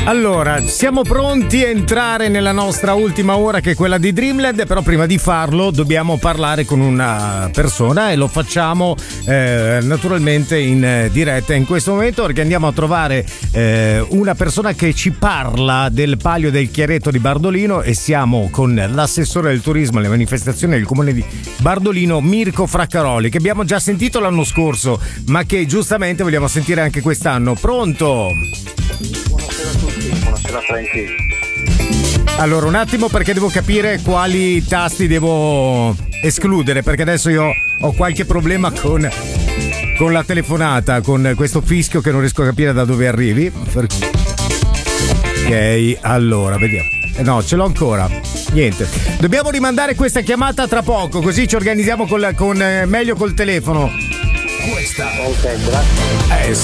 Allora, siamo pronti a entrare nella nostra ultima ora, che è quella di Dreamland, però prima di farlo dobbiamo parlare con una persona e lo facciamo naturalmente in diretta in questo momento, perché andiamo a trovare una persona che ci parla del Palio del Chiaretto di Bardolino, e siamo con l'assessore del turismo alle manifestazioni del comune di Bardolino, Mirko Fraccaroli, che abbiamo già sentito l'anno scorso, ma che giustamente vogliamo sentire anche quest'anno. Pronto? Buonasera a tutti, buonasera Franchi. Allora, un attimo, perché devo capire quali tasti devo escludere, perché adesso io ho qualche problema con la telefonata, con questo fischio che non riesco a capire da dove arrivi. Ok, allora, vediamo. No, ce l'ho ancora. Niente. Dobbiamo rimandare questa chiamata tra poco, così ci organizziamo meglio col telefono. Questa. Ok, grazie.